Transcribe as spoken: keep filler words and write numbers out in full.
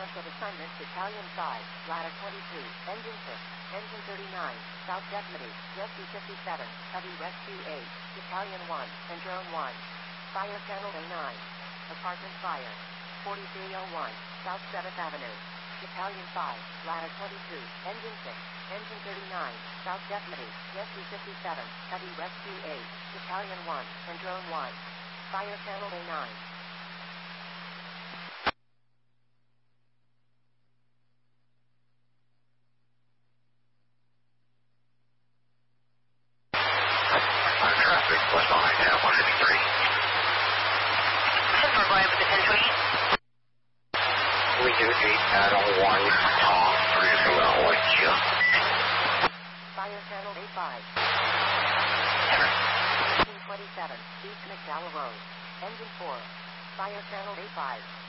Balance of assignment, Battalion five, Ladder twenty-two, Engine six, Engine thirty-nine, South Deputy, Rescue fifty-seven, Heavy Rescue eight, Battalion one, and Drone one. Fire Channel A nine. Apartment Fire. forty-three oh one, South seventh Avenue. Battalion five, Ladder twenty-two, Engine six, Engine thirty-nine, South Deputy, Rescue fifty-seven, Heavy Rescue eight, Battalion one, and Drone one. Fire Channel A nine. Traffic, west behind now, one fifty-three. ten four, go ahead with the ten twenty. We do eight Adam one, Tom, three from the White Hill. Fire Channel A five. fifteen twenty-seven, East McDowell Road. Engine four. Fire Channel A five.